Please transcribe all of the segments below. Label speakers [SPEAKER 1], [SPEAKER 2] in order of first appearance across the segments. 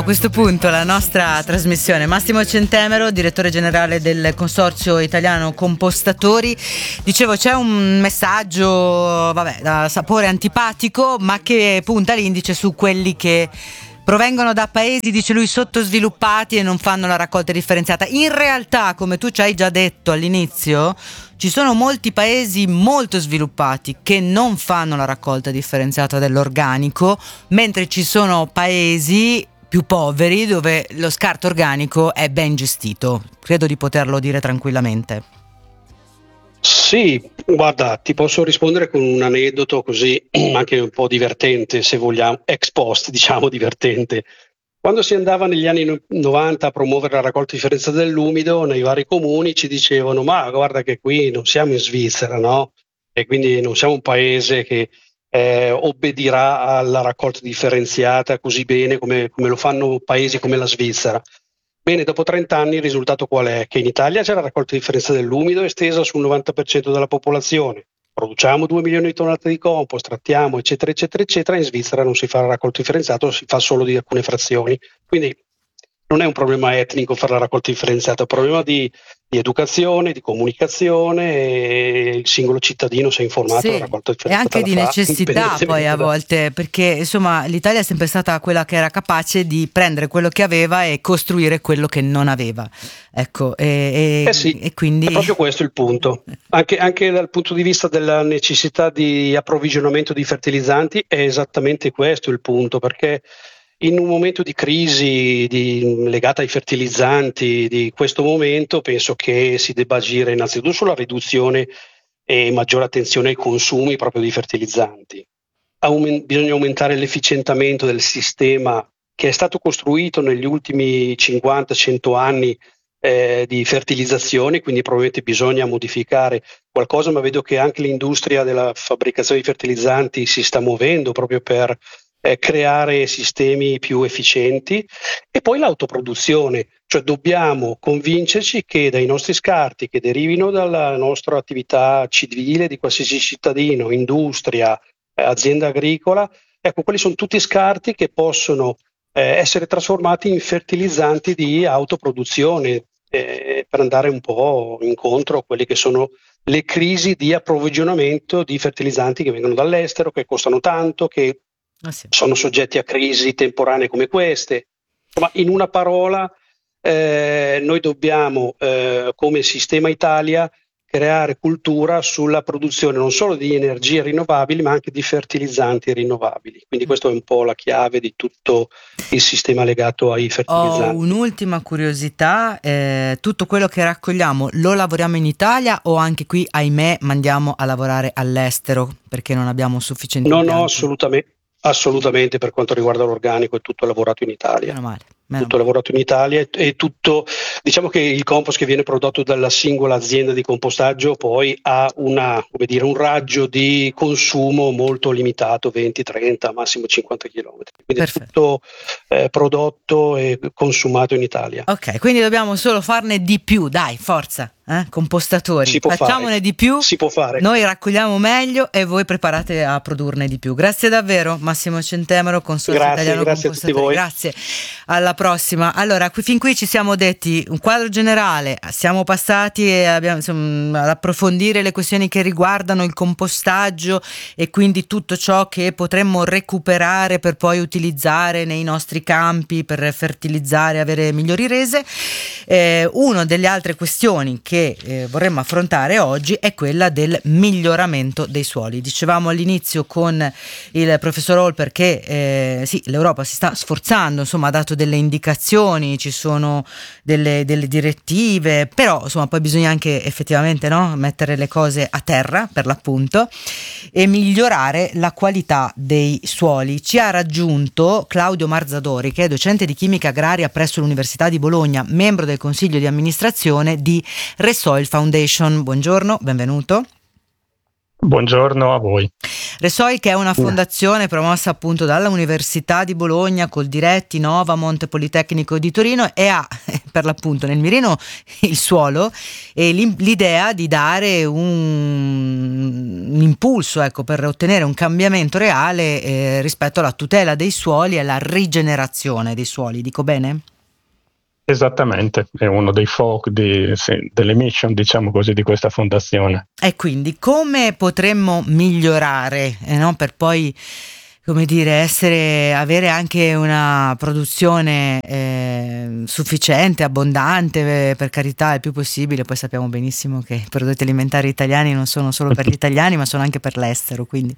[SPEAKER 1] A questo punto la nostra trasmissione. Massimo Centemero, direttore generale del Consorzio Italiano Compostatori. Dicevo, c'è un messaggio da sapore antipatico, ma che punta l'indice su quelli che provengono da paesi, dice lui, sottosviluppati e non fanno la raccolta differenziata. In realtà, come tu ci hai già detto all'inizio, ci sono molti paesi molto sviluppati che non fanno la raccolta differenziata dell'organico, mentre ci sono paesi più poveri dove lo scarto organico è ben gestito. Credo di poterlo dire tranquillamente.
[SPEAKER 2] Sì, guarda, ti posso rispondere con un aneddoto così anche un po' divertente, se vogliamo, ex post, diciamo divertente. Quando si andava negli anni 90 a promuovere la raccolta differenziata dell'umido nei vari comuni, ci dicevano: ma guarda che qui non siamo in Svizzera, no? E quindi non siamo un paese che obbedirà alla raccolta differenziata così bene come lo fanno paesi come la Svizzera. Bene, dopo 30 anni il risultato qual è? Che in Italia c'è la raccolta differenziata dell'umido estesa sul 90% della popolazione, produciamo 2 milioni di tonnellate di compost, trattiamo eccetera eccetera eccetera. In Svizzera non si fa la raccolta differenziata, si fa solo di alcune frazioni. Quindi non è un problema etnico fare la raccolta differenziata, è un problema di educazione, di comunicazione, e il singolo cittadino si è informato.
[SPEAKER 1] Sì,
[SPEAKER 2] la raccolta
[SPEAKER 1] e
[SPEAKER 2] differenziata
[SPEAKER 1] anche di necessità poi a volte, perché insomma l'Italia è sempre stata quella che era capace di prendere quello che aveva e costruire quello che non aveva. Ecco,
[SPEAKER 2] Sì,
[SPEAKER 1] e quindi
[SPEAKER 2] è proprio questo il punto. Anche dal punto di vista della necessità di approvvigionamento di fertilizzanti è esattamente questo il punto, perché in un momento di crisi legata ai fertilizzanti di questo momento, penso che si debba agire innanzitutto sulla riduzione e maggiore attenzione ai consumi proprio di fertilizzanti. Bisogna aumentare l'efficientamento del sistema che è stato costruito negli ultimi 50-100 anni di fertilizzazione, quindi probabilmente bisogna modificare qualcosa, ma vedo che anche l'industria della fabbricazione di fertilizzanti si sta muovendo proprio per creare sistemi più efficienti. E poi l'autoproduzione, cioè dobbiamo convincerci che dai nostri scarti che derivino dalla nostra attività civile di qualsiasi cittadino, industria, azienda agricola, ecco, quelli sono tutti scarti che possono essere trasformati in fertilizzanti di autoproduzione, per andare un po' incontro a quelle che sono le crisi di approvvigionamento di fertilizzanti che vengono dall'estero, che costano tanto, che sono soggetti a crisi temporanee come queste. Ma in una parola, noi dobbiamo, come Sistema Italia, creare cultura sulla produzione non solo di energie rinnovabili, ma anche di fertilizzanti rinnovabili. Quindi questa è un po' la chiave di tutto il sistema legato ai fertilizzanti.
[SPEAKER 1] Ho un'ultima curiosità, tutto quello che raccogliamo lo lavoriamo in Italia o anche qui, ahimè, mandiamo a lavorare all'estero perché non abbiamo sufficienti impianti?
[SPEAKER 2] No, assolutamente, per quanto riguarda l'organico è tutto lavorato in Italia.
[SPEAKER 1] Meno male.
[SPEAKER 2] Tutto lavorato in Italia e tutto, diciamo che il compost che viene prodotto dalla singola azienda di compostaggio poi ha un raggio di consumo molto limitato, 20, 30, massimo 50 km. Quindi è tutto prodotto e consumato in Italia.
[SPEAKER 1] Ok, quindi dobbiamo solo farne di più, dai, forza. Compostatori, facciamone di più,
[SPEAKER 2] si può fare.
[SPEAKER 1] Noi raccogliamo meglio e voi preparate a produrne di più. Grazie davvero Massimo Centemero, Consorzio Italiano Compostatori.
[SPEAKER 2] Voi.
[SPEAKER 1] Grazie, alla prossima. Allora, fin qui ci siamo detti un quadro generale, siamo passati ad approfondire le questioni che riguardano il compostaggio e quindi tutto ciò che potremmo recuperare per poi utilizzare nei nostri campi per fertilizzare, avere migliori rese. Una delle altre questioni che vorremmo affrontare oggi è quella del miglioramento dei suoli. Dicevamo all'inizio con il professor Holper che sì, l'Europa si sta sforzando, insomma ha dato delle indicazioni, ci sono delle direttive, però insomma poi bisogna anche effettivamente mettere le cose a terra per l'appunto e migliorare la qualità dei suoli. Ci ha raggiunto Claudio Marzadori, che è docente di chimica agraria presso l'Università di Bologna, membro del consiglio di amministrazione di Resoil Foundation. Buongiorno, benvenuto.
[SPEAKER 3] Buongiorno a voi.
[SPEAKER 1] Resoil, che è una fondazione promossa appunto dalla Università di Bologna col Diretti, Novamont, Politecnico di Torino, e ha per l'appunto nel mirino il suolo e l'idea di dare un impulso, ecco, per ottenere un cambiamento reale rispetto alla tutela dei suoli e alla rigenerazione dei suoli. Dico bene?
[SPEAKER 3] Esattamente, è uno dei delle mission, diciamo così, di questa fondazione.
[SPEAKER 1] E quindi come potremmo migliorare, no? Per poi, come dire, avere anche una produzione sufficiente, abbondante, per carità, il più possibile. Poi sappiamo benissimo che i prodotti alimentari italiani non sono solo per gli italiani, ma sono anche per l'estero, quindi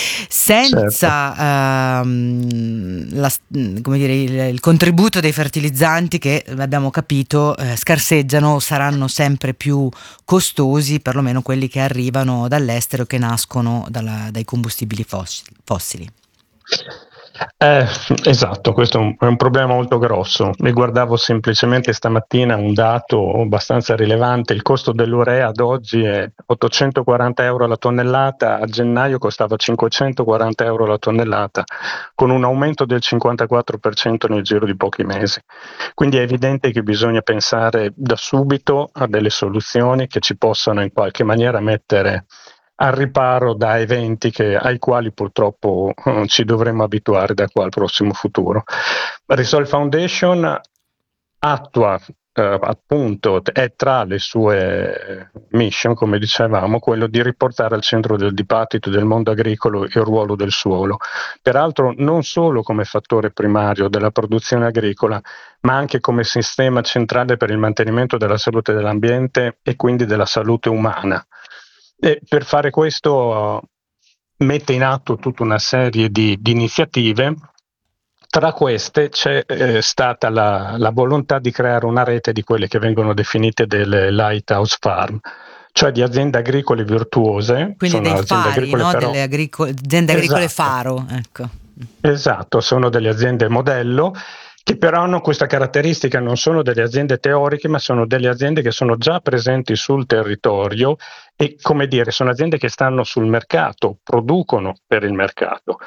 [SPEAKER 1] senza come dire, il contributo dei fertilizzanti che abbiamo capito scarseggiano o saranno sempre più costosi, perlomeno quelli che arrivano dall'estero, che nascono dai combustibili fossili.
[SPEAKER 3] Esatto, questo è un problema molto grosso. Mi guardavo semplicemente stamattina un dato abbastanza rilevante: il costo dell'urea ad oggi è 840 euro alla tonnellata, a gennaio costava 540 euro alla tonnellata, con un aumento del 54% nel giro di pochi mesi. Quindi è evidente che bisogna pensare da subito a delle soluzioni che ci possano in qualche maniera mettere al riparo da eventi ai quali purtroppo ci dovremo abituare da qua al prossimo futuro. Resolve Foundation attua appunto, è tra le sue mission, come dicevamo, quello di riportare al centro del dibattito del mondo agricolo il ruolo del suolo, peraltro non solo come fattore primario della produzione agricola, ma anche come sistema centrale per il mantenimento della salute dell'ambiente e quindi della salute umana. E per fare questo mette in atto tutta una serie di iniziative. Tra queste c'è stata la volontà di creare una rete di quelle che vengono definite delle lighthouse farm, cioè di aziende agricole virtuose.
[SPEAKER 1] Quindi
[SPEAKER 3] sono
[SPEAKER 1] dei fari,
[SPEAKER 3] agricole,
[SPEAKER 1] no?
[SPEAKER 3] però,
[SPEAKER 1] Delle aziende agricole
[SPEAKER 3] esatto,
[SPEAKER 1] faro, ecco.
[SPEAKER 3] Esatto, sono delle aziende modello che però hanno questa caratteristica: non sono delle aziende teoriche, ma sono delle aziende che sono già presenti sul territorio e, come dire, sono aziende che stanno sul mercato, producono per il mercato.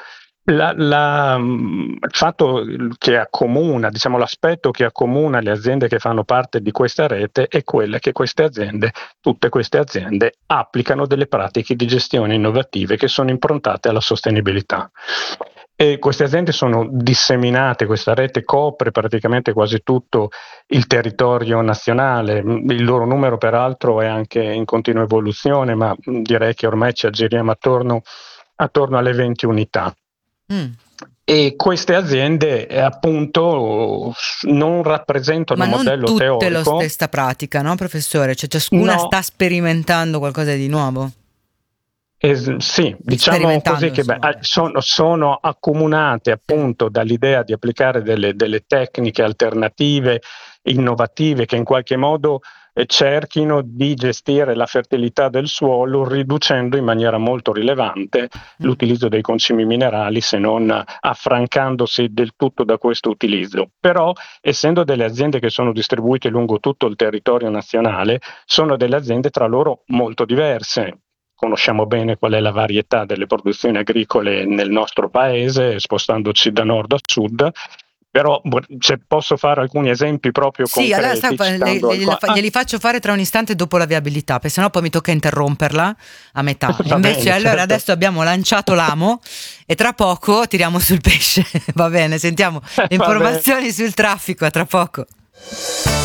[SPEAKER 3] Il fatto che accomuna, diciamo, l'aspetto che accomuna le aziende che fanno parte di questa rete è quella che tutte queste aziende applicano delle pratiche di gestione innovative che sono improntate alla sostenibilità. E queste aziende sono disseminate, questa rete copre praticamente quasi tutto il territorio nazionale. Il loro numero peraltro è anche in continua evoluzione, ma direi che ormai ci aggiriamo attorno alle 20 unità. E queste aziende appunto non rappresentano un modello teorico.
[SPEAKER 1] Ma non tutte la stessa pratica, no, professore? Cioè ciascuna sta sperimentando qualcosa di nuovo?
[SPEAKER 3] Sì, diciamo così che sono accomunate appunto dall'idea di applicare delle tecniche alternative, innovative, che in qualche modo cerchino di gestire la fertilità del suolo, riducendo in maniera molto rilevante l'utilizzo dei concimi minerali, se non affrancandosi del tutto da questo utilizzo. Però, essendo delle aziende che sono distribuite lungo tutto il territorio nazionale, sono delle aziende tra loro molto diverse. Conosciamo bene qual è la varietà delle produzioni agricole nel nostro paese, spostandoci da nord a sud, però se posso fare alcuni esempi proprio concreti.
[SPEAKER 1] Sì, glieli faccio fare tra un istante dopo la viabilità, perché sennò poi mi tocca interromperla a metà. Invece allora certo. Adesso abbiamo lanciato l'amo e tra poco tiriamo sul pesce, va bene? Sentiamo le informazioni sul traffico, a tra poco.